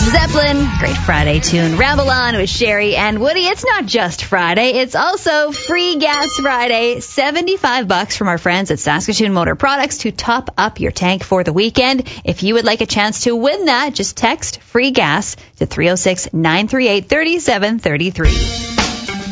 Zeppelin, great Friday tune. Ramble On with Sherry and Woody. It's not just Friday, it's also Free Gas Friday. $75 from our friends at Saskatoon Motor Products to top up your tank for the weekend. If you would like a chance to win that, just text Free Gas to 306-938-3733.